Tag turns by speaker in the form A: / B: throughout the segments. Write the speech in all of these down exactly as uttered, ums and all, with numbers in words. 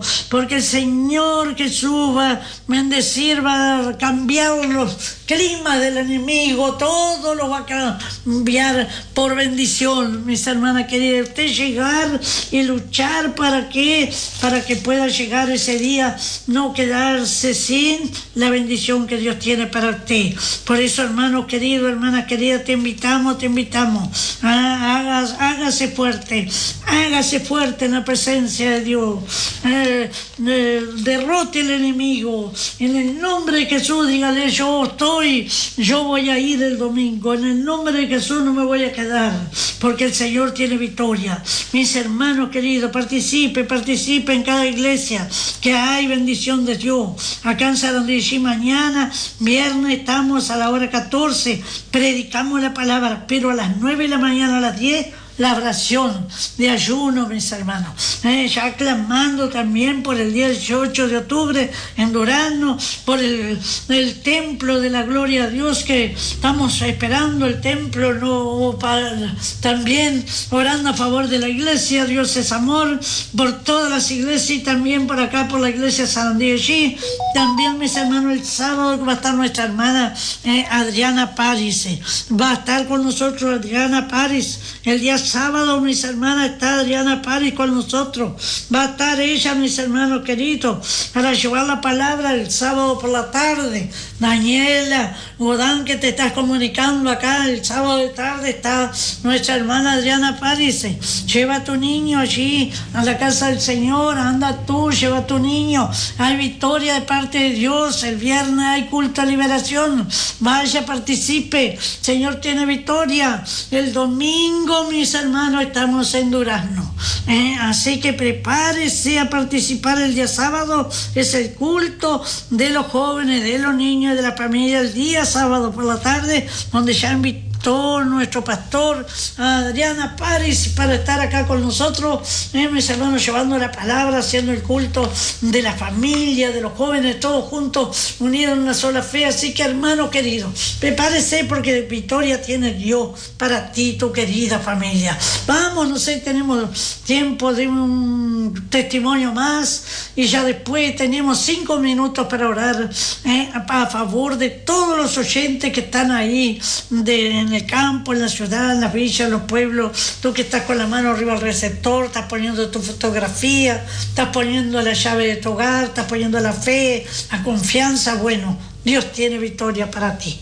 A: porque el Señor Jesús va a bendecir, va a cambiar los climas del enemigo, todo lo va a cambiar por bendición. Mis hermanas queridas, usted llegar y luchar para que, para que pueda llegar ese día, no quedarse sin la bendición que Dios tiene para usted. Por eso, hermano querido, hermana querida, te invitamos, te invitamos, a, hagas, hágase fuerte, hágase fuerte en la presencia de Dios, eh, eh, derrote el enemigo, en el nombre de Jesús, dígale: yo estoy, yo voy a ir el domingo, en el nombre de Jesús no me voy a quedar, porque el Señor tiene victoria. Mis hermanos queridos, participe, participe en cada iglesia, que hay bendición de Dios. Acá en Sarandí, mañana, viernes, estamos a la hora catorce, predicamos la palabra, pero a las nueve de la mañana, a las diez, la oración de ayuno, mis hermanos, eh, ya clamando también por el día dieciocho de octubre en Durazno, por el, el templo de la gloria de Dios que estamos esperando, el templo, no, para, también orando a favor de la iglesia, Dios es amor, por todas las iglesias, y también por acá, por la iglesia Sarandí. Allí también, mis hermanos, el sábado va a estar nuestra hermana eh, Adriana París, eh, va a estar con nosotros Adriana París el día sábado, mis hermanas, está Adriana París con nosotros. Va a estar ella, mis hermanos queridos, para llevar la palabra el sábado por la tarde. Daniela Godán, que te estás comunicando acá, el sábado de tarde está nuestra hermana Adriana París. Lleva a tu niño allí a la casa del Señor, anda tú, lleva a tu niño. Hay victoria de parte de Dios. El viernes hay culto a liberación. Vaya, participe. Señor tiene victoria. El domingo, mis hermanos, estamos en Durazno, ¿eh? Así que prepárese a participar el día sábado. Es el culto de los jóvenes, de los niños, de la familia, el día sábado por la tarde, donde ya invitamos nuestro pastor Adriana París para estar acá con nosotros, eh, mis hermanos, llevando la palabra, haciendo el culto de la familia, de los jóvenes, todos juntos, unidos en una sola fe. Así que, hermano querido, prepárese, porque victoria tiene Dios para ti, tu querida familia. Vamos, no sé, tenemos tiempo de un testimonio más, y ya después tenemos cinco minutos para orar eh, a, a favor de todos los oyentes que están ahí de, en el campo, en la ciudad, en las villas, en los pueblos. Tú que estás con la mano arriba al receptor, estás poniendo tu fotografía, estás poniendo la llave de tu hogar, estás poniendo la fe, la confianza. Bueno, Dios tiene victoria para ti.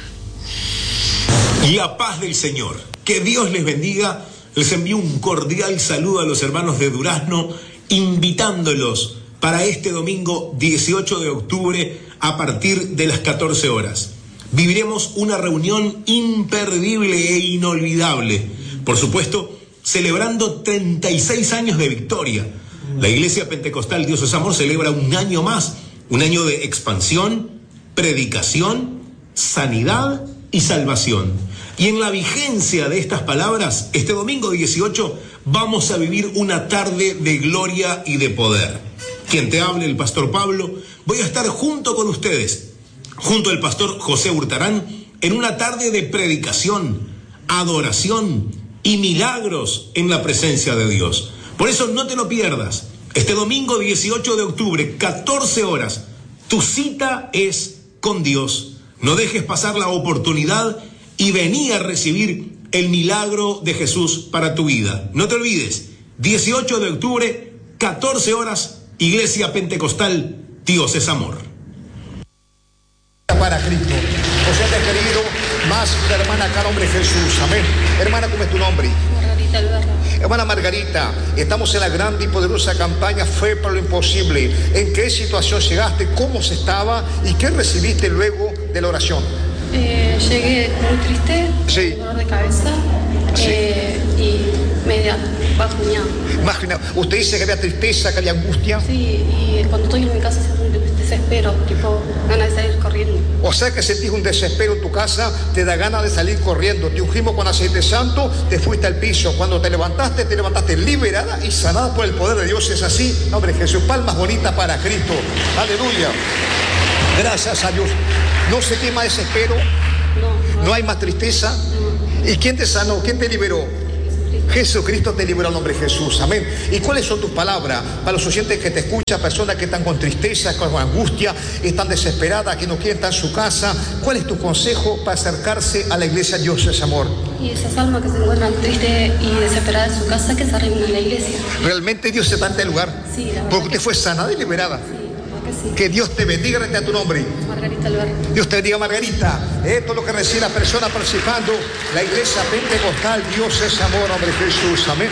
B: La paz del Señor, que Dios les bendiga. Les envío un cordial saludo a los hermanos de Durazno, invitándolos para este domingo dieciocho de octubre a partir de las catorce horas. Viviremos una reunión imperdible e inolvidable, por supuesto, celebrando treinta y seis años de victoria. La Iglesia Pentecostal Dios es Amor celebra un año más, un año de expansión, predicación, sanidad y salvación. Y en la vigencia de estas palabras, este domingo dieciocho vamos a vivir una tarde de gloria y de poder. Quien te hable, el pastor Pablo, voy a estar junto con ustedes, junto al pastor José Hurtarán, en una tarde de predicación, adoración y milagros en la presencia de Dios. Por eso no te lo pierdas. Este domingo dieciocho de octubre, catorce horas, tu cita es con Dios. No dejes pasar la oportunidad y vení a recibir el milagro de Jesús para tu vida. No te olvides, dieciocho de octubre, catorce horas, Iglesia Pentecostal Dios es Amor.
C: Para Cristo. Oyente querido, más una hermana acá, nombre Jesús. Amén. Hermana, ¿cómo es tu nombre?
D: Margarita Alberra.
C: Hermana Margarita, estamos en la grande y poderosa campaña Fe para lo Imposible. ¿En qué situación llegaste? ¿Cómo se estaba? ¿Y qué recibiste luego de la oración?
D: Eh, llegué muy triste,
C: sí.
D: dolor de cabeza,
C: sí.
D: eh, y media bajoneada.
C: Imagina, usted dice que había tristeza, que había angustia.
D: Sí, y cuando estoy en mi casa siento un desespero, tipo ganas de salir corriendo.
C: O sea que sentís un desespero en tu casa, te da ganas de salir corriendo. Te ungimos con aceite santo, te fuiste al piso. Cuando te levantaste, te levantaste liberada y sanada por el poder de Dios. Es así, nombre de Jesús. Palmas bonitas para Cristo. Aleluya. Gracias a Dios. No se quema desespero.
D: No, no.
C: No hay más tristeza.
D: No.
C: ¿Y quién te sanó? ¿Quién te liberó?
D: Jesucristo.
C: Jesucristo te liberó al nombre de Jesús, amén. ¿Y cuáles son tus palabras para los oyentes que te escuchan, personas que están con tristeza, con angustia, están desesperadas, que no quieren estar en su casa? ¿Cuál es tu consejo para acercarse a la iglesia? Dios es amor.
D: Y esas almas que se encuentran tristes y desesperadas en su casa, que se arrimen a la iglesia.
C: Realmente Dios está en este lugar.
D: Sí, la verdad.
C: Porque usted fue sanada y liberada.
D: Sí, la verdad que sí.
C: Que Dios te bendiga, a tu nombre.
D: Margarita Alvar.
C: Dios te bendiga, Margarita. Esto es lo que recibe la persona participando. La iglesia pentecostal, Dios es amor, hombre Jesús. Amén.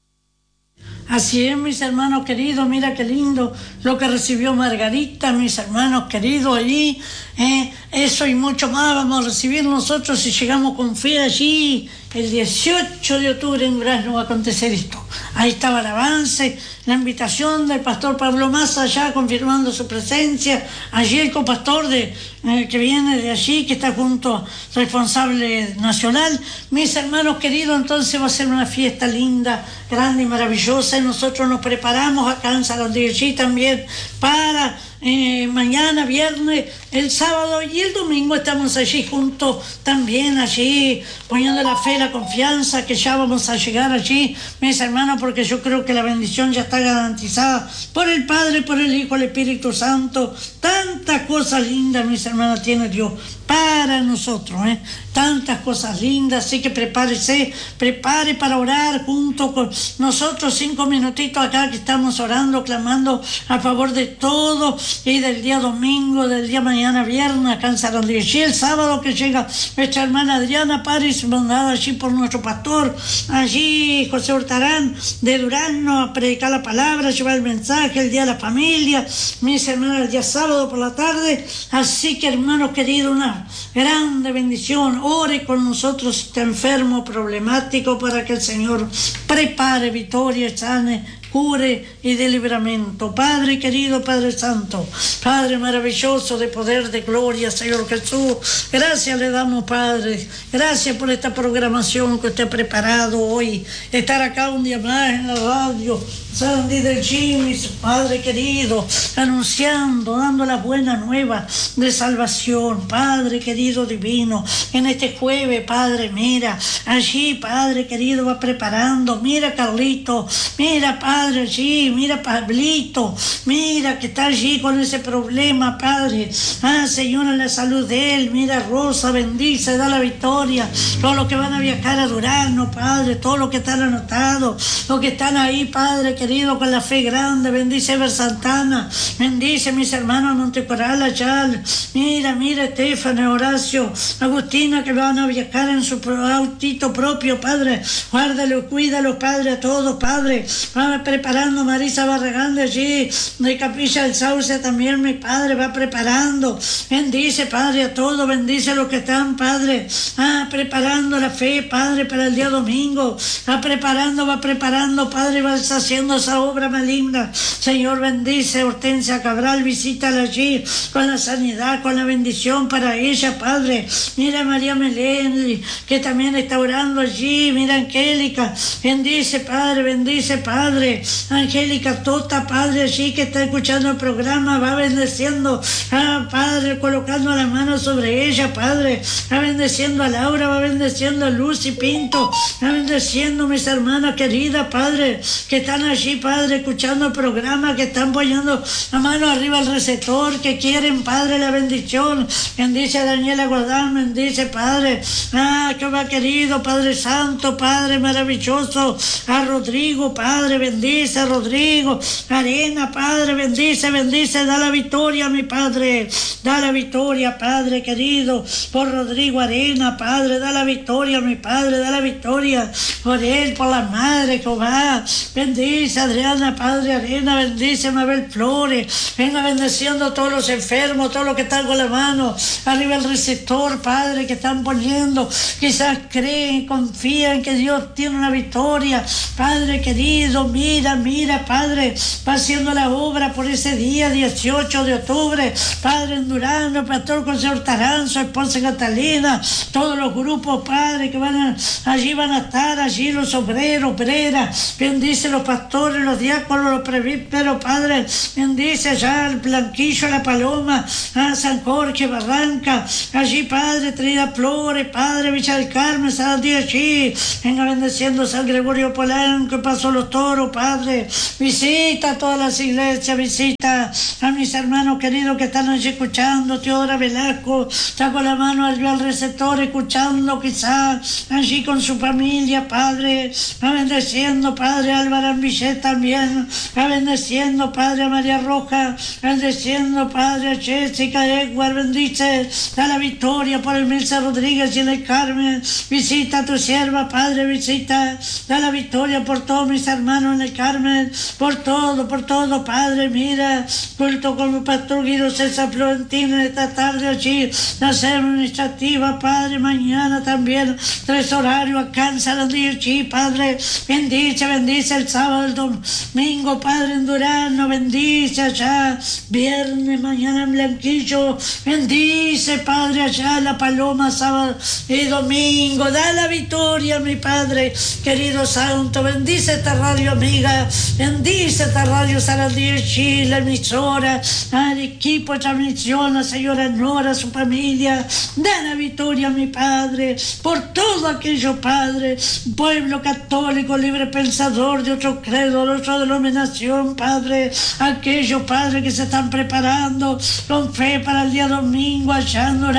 A: Así es, mis hermanos queridos, mira qué lindo lo que recibió Margarita, mis hermanos queridos allí. Eh, eso y mucho más vamos a recibir nosotros si llegamos con fe allí. El dieciocho de octubre en Durazno va a acontecer esto. Ahí estaba el avance, la invitación del pastor Pablo Massa allá confirmando su presencia. Allí el copastor de, eh, que viene de allí, que está junto al responsable nacional. Mis hermanos queridos, entonces va a ser una fiesta linda, grande y maravillosa. Y nosotros nos preparamos acá en Sarandí también para eh, mañana, viernes, el sábado y el domingo estamos allí juntos también, allí poniendo la fe, la confianza que ya vamos a llegar allí, mis hermanos, porque yo creo que la bendición ya está garantizada por el Padre, por el Hijo, el Espíritu Santo. Tantas cosas lindas, mis hermanos, tiene Dios para nosotros, ¿eh? Tantas cosas lindas, así que prepárese, prepare para orar junto con nosotros cinco minutitos acá que estamos orando, clamando a favor de todo, y del día domingo, del día mañana viernes acá en Sarandí, y el sábado que llega nuestra hermana Adriana París, mandada allí por nuestro pastor, allí José Hurtarán de Durazno, a predicar la palabra, llevar el mensaje, el día de la familia, mis hermanas el día sábado por la tarde. Así que hermanos queridos, una grande bendición. Ore con nosotros si está enfermo, problemático, para que el Señor prepare victoria, sane, cure y de libramento. Padre querido, Padre Santo, Padre maravilloso de poder, de gloria, Señor Jesús, gracias le damos, Padre, gracias por esta programación que usted ha preparado hoy, estar acá un día más en la radio Sarandí del Jimmy, Padre querido, anunciando, dando la buena nueva de salvación, Padre querido divino, en este jueves, Padre, mira, allí, Padre querido, va preparando, mira Carlito, mira, Padre, allí, mira Pablito, mira que está allí con ese problema, Padre, ah, Señor, en la salud de él, mira Rosa, bendice, da la victoria, todos los que van a viajar a Durazno, Padre, todos los que están anotados, los que están ahí, Padre querido, con la fe grande, bendice Ever Santana, bendice mis hermanos Montecoral, Ayal, mira, mira Estefano, Horacio, Agustina, que van a viajar en su autito propio, Padre, guárdalo, cuídalo, Padre, a todos, Padre, va preparando Marisa Barragán de allí, de Capilla del Sauce también, mi Padre, va preparando, bendice, Padre, a todos, bendice a los que están, Padre, ah, preparando la fe, Padre, para el día domingo, va preparando, va preparando, Padre, va haciendo esa obra maligna, Señor, bendice Hortensia Cabral, visítala allí, con la sanidad, con la bendición para ella, Padre, mira María Melén, que también está orando allí, mira Angélica, bendice, Padre, bendice, Padre, Angélica Tota, Padre, allí que está escuchando el programa, va bendeciendo, ah, Padre, colocando la mano sobre ella, Padre, va bendeciendo a Laura, va bendeciendo a Lucy Pinto, va bendeciendo mis hermanas queridas, Padre, que están allí, Padre, escuchando el programa, que están poniendo la mano arriba al receptor, que quieren, Padre, la bendición, bendice a Daniela Guardán, bendice, Padre, ah, que va querido, Padre Santo, Padre maravilloso, a Rodrigo, Padre, bendice a Rodrigo, Arena, Padre, bendice, bendice, da la victoria, mi Padre, da la victoria, Padre querido, por Rodrigo Arena, Padre, da la victoria, mi Padre, da la victoria, por él, por la madre, Jehová, bendice a Adriana, Padre Arena, bendice a Mabel Flores, venga bendeciendo a todos los enfermos, todos los que están con la mano arriba el receptor, Padre, que están poniendo, quizás creen, confían que Dios tiene una victoria, Padre querido, mira, mira, mira, Padre, va haciendo la obra por ese día dieciocho de octubre, Padre, en Durano, Pastor José Hortaranzo, esposa Catalina, todos los grupos, Padre, que van a, allí van a estar, allí los obreros, obreras, bendice los pastores, los diáconos, los presbíteros, Padre, bendice allá el Blanquillo, la Paloma, a San Jorge, Barranca, allí, Padre, Trinidad Flores, Padre, Villa del Carmen, San Diego, allí, venga bendeciendo San Gregorio Polanco, Paso los Toros, Padre, visita a todas las iglesias, visita a mis hermanos queridos que están allí escuchando, Teodora Velasco, está con la mano allí al receptor, escuchando quizás allí con su familia, Padre, va bendeciendo, Padre, Álvaro Ambillet también, va bendeciendo, Padre, a María Roja, bendeciendo, Padre, a Jessica, Edward, bendice, da la victoria por el Milce Rodríguez y en el Carmen, visita a tu sierva, Padre, visita, da la victoria por todos mis hermanos en el Carmen, por todo, por todo, Padre, mira, culto con el Pastor Guido César Florentino esta tarde allí, la sede administrativa, Padre, mañana también, tres horarios acá en Sarandí, Padre, bendice, bendice el sábado, el domingo, Padre, en Durano, bendice allá, viernes, mañana en Blanquillo, bendice, Padre, allá la Paloma, sábado y domingo, da la victoria, mi Padre, querido Santo, bendice esta radio amiga, bendice esta radio Sarandí, Chile, la emisora, al equipo de transmisión, la señora Nora, su familia, da la victoria, mi Padre, por todo aquello, Padre, pueblo católico, libre pensador, de otro credo, de otra denominación, Padre, aquellos, Padre, que se están preparando con fe para el día domingo, allá en